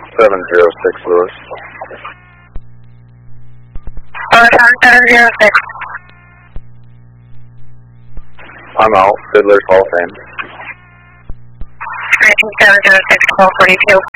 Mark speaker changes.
Speaker 1: 706 Lewis.
Speaker 2: 706.
Speaker 1: I'm out. Fiddler's Hall of Fame.
Speaker 2: 706, 1242.